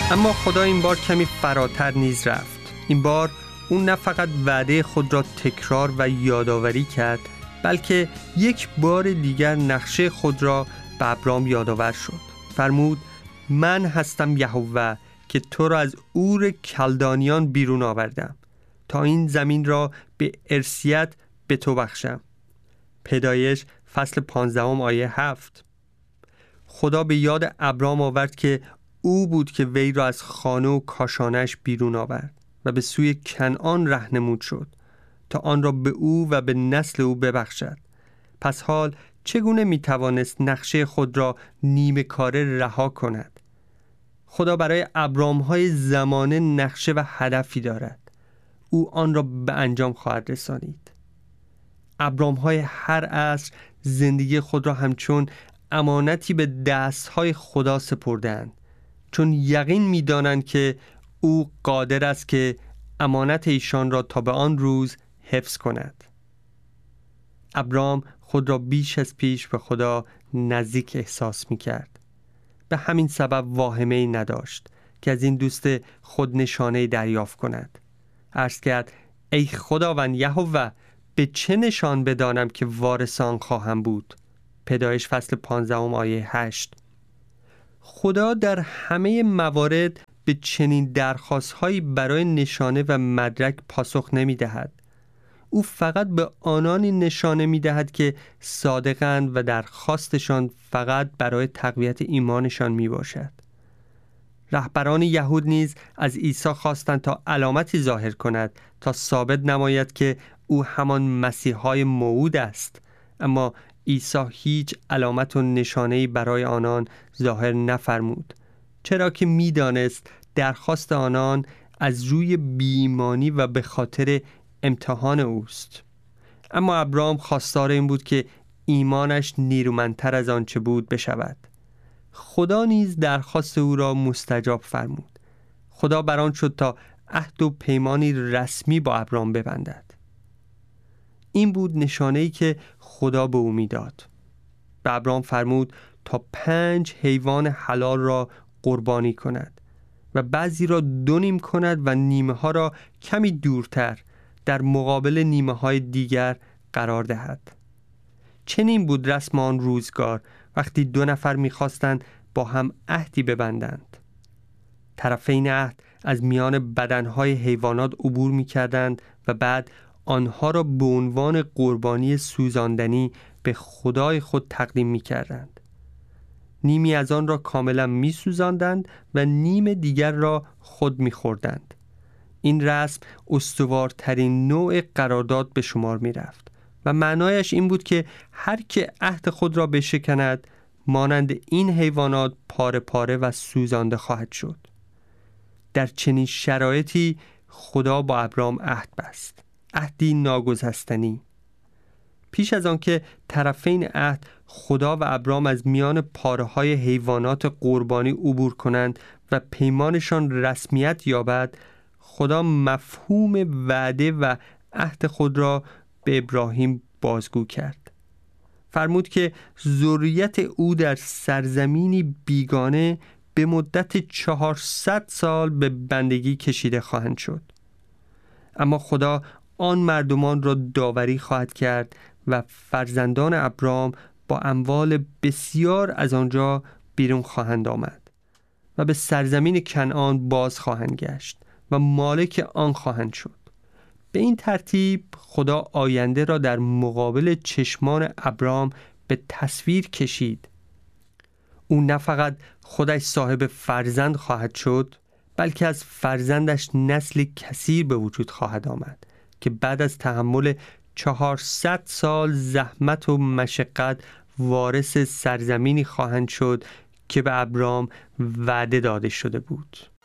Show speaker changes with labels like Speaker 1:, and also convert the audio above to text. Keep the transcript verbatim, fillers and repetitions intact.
Speaker 1: اما خدا این بار کمی فراتر نیز رفت. این بار اون نه فقط وعده خود را تکرار و یادآوری کرد، بلکه یک بار دیگر نقشه خود را به ابرام یادآور شد. فرمود: من هستم یهوه که تو را از اور کلدانیان بیرون آوردم تا این زمین را به ارثیت به تو بخشم. پیدایش فصل پانزدهم آیه هفت. خدا به یاد ابرام آورد که او بود که وی را از خانه و کاشانش بیرون آورد و به سوی کنعان راهنمود شد تا آن را به او و به نسل او ببخشد. پس حال چگونه می توانست نقشه خود را نیمه کاره رها کند؟ خدا برای ابرام های زمانه نقشه و هدفی دارد. او آن را به انجام خواهد رسانید. ابرام های هر عصر زندگی خود را همچون امانتی به دست های خدا سپردند، چون یقین می دانند که او قادر است که امانت ایشان را تا به آن روز حفظ کند. ابرام خود را بیش از پیش به خدا نزدیک احساس می کرد. به همین سبب واهمه‌ای نداشت که از این دوست خود نشانه دریافت کند. عرض کرد: ای خداوند یهوه، به چه نشان بدانم که وارثان خواهم بود؟ پیدایش فصل پانزدهم آیه هشت. خدا در همه موارد به چنین درخواست‌هایی برای نشانه و مدرک پاسخ نمی‌دهد. او فقط به آنانی نشانه می‌دهد که صادقند و درخواستشان فقط برای تقویت ایمانشان میباشد. رهبران یهود نیز از عیسی خواستند تا علامتی ظاهر کند تا ثابت نماید که او همان مسیحای موعود است، اما عیسی هیچ علامت و نشانه‌ای برای آنان ظاهر نفرمود، چرا که می‌دانست درخواست آنان از روی بی‌ایمانی و به خاطر امتحان اوست. اما ابرام خواستار این بود که ایمانش نیرومندتر از آنچه بود بشود. خدا نیز درخواست او را مستجاب فرمود. خدا بران شد تا عهد و پیمانی رسمی با ابرام ببندد. این بود نشانه‌ای که خدا به او میداد. به ابرام فرمود تا پنج حیوان حلال را قربانی کند و بعضی را دو نیم کند و نیمه ها را کمی دورتر در مقابل نیمه های دیگر قرار دهد. چنین بود رسم آن روزگار وقتی دو نفر می‌خواستند با هم عهدی ببندند. طرفین عهد از میان بدنهای حیوانات عبور می‌کردند و بعد آنها را به عنوان قربانی سوزاندنی به خدای خود تقدیم می‌کردند. نیمی از آن را کاملا می‌سوزاندند و نیم دیگر را خود می‌خوردند. این رسم استوارترین نوع قرارداد به شمار می‌رفت و معنایش این بود که هر که عهد خود را بشکند مانند این حیوانات پاره پاره و سوزانده خواهد شد. در چنین شرایطی خدا با ابرام عهد بست، عهدی ناگسستنی. پیش از آن که طرفین عهد خدا و ابرام از میان پاره‌های حیوانات قربانی عبور کنند و پیمانشان رسمیت یابد، خدا مفهوم وعده و عهد خود را به ابراهیم بازگو کرد. فرمود که ذریت او در سرزمینی بیگانه به مدت چهارصد سال به بندگی کشیده خواهند شد. اما خدا آن مردمان را داوری خواهد کرد و فرزندان ابرام با اموال بسیار از آنجا بیرون خواهند آمد و به سرزمین کنعان باز خواهند گشت و مالک آن خواهند شد. به این ترتیب خدا آینده را در مقابل چشمان ابرام به تصویر کشید. او نه فقط خودش صاحب فرزند خواهد شد، بلکه از فرزندش نسل کثیر به وجود خواهد آمد که بعد از تحمل چهارصد سال زحمت و مشقت وارث سرزمینی خواهند شد که به ابرام وعده داده شده بود.